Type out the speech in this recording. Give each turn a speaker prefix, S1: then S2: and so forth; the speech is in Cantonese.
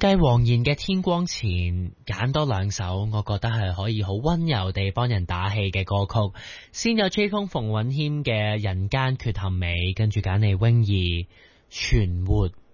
S1: 繼黃妍嘅天光前，揀多兩首我覺得係可以好溫柔地幫人打氣嘅歌曲。先有 J 風馮允謙嘅人間缺陷美，跟住揀嚟泳兒存活。